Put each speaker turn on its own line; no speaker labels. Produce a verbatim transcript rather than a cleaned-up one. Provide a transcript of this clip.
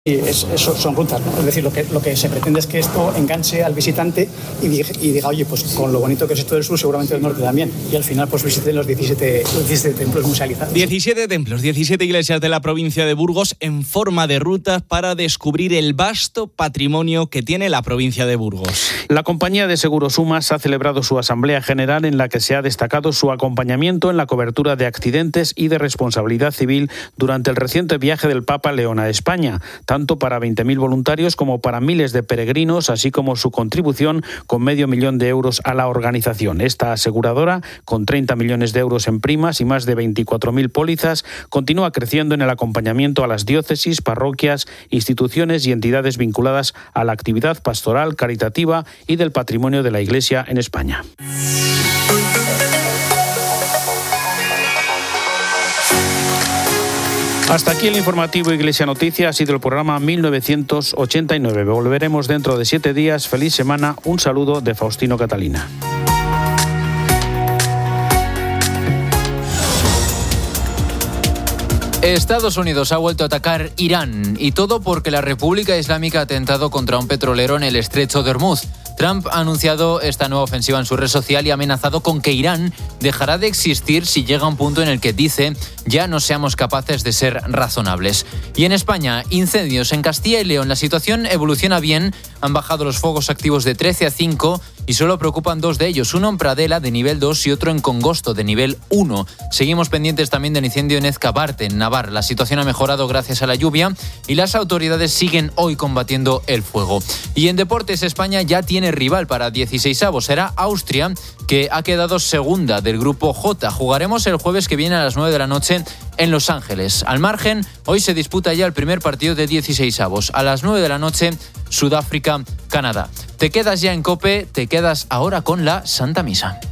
Y es, eso son rutas, ¿no? Es decir, lo que, lo que se pretende es que esto enganche al visitante y diga, y diga, oye, pues con lo bonito que es esto del sur, seguramente del norte también. Y al final, pues visiten los diecisiete, los diecisiete templos musealizados.
diecisiete templos, diecisiete iglesias de la provincia de Burgos en forma de rutas para descubrir el vasto patrimonio que tiene la provincia de Burgos.
La compañía de seguros UMAS ha celebrado su asamblea general en la que se ha destacado su acompañamiento en la cobertura de accidentes y de responsabilidad civil durante el reciente viaje del Papa León a España, tanto para veinte mil voluntarios como para miles de peregrinos, así como su contribución con medio millón de euros a la organización. Esta aseguradora, con treinta millones de euros en primas y más de veinticuatro mil pólizas, continúa creciendo en el acompañamiento a las diócesis, parroquias, instituciones y entidades vinculadas a la actividad pastoral, caritativa y del patrimonio de la Iglesia en España. Hasta aquí el informativo Iglesia Noticia. Ha sido el programa mil novecientos ochenta y nueve. Volveremos dentro de siete días. Feliz semana. Un saludo de Faustino Catalina.
Estados Unidos ha vuelto a atacar Irán, y todo porque la República Islámica ha atentado contra un petrolero en el estrecho de Hormuz. Trump ha anunciado esta nueva ofensiva en su red social y ha amenazado con que Irán dejará de existir si llega a un punto en el que, dice, ya no seamos capaces de ser razonables. Y en España, incendios en Castilla y León. La situación evoluciona bien. Han bajado los focos activos de trece a cinco y solo preocupan dos de ellos, uno en Pradela de nivel dos y otro en Congosto de nivel uno. Seguimos pendientes también del incendio en Ezcabarte, en Navarra. La situación ha mejorado gracias a la lluvia y las autoridades siguen hoy combatiendo el fuego. Y en deportes, España ya tiene rival para dieciseisavos. Será Austria, que ha quedado segunda del grupo J. Jugaremos el jueves que viene a las nueve de la noche en Los Ángeles. Al margen, hoy se disputa ya el primer partido de dieciseisavos. A las nueve de la noche, Sudáfrica, Canadá. Te quedas ya en COPE, te quedas ahora con la Santa Misa.